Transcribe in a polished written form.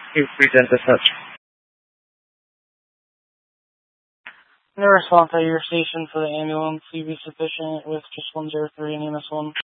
You present as such. The response at your station for the ambulance will be sufficient with just 103 and EMS 1.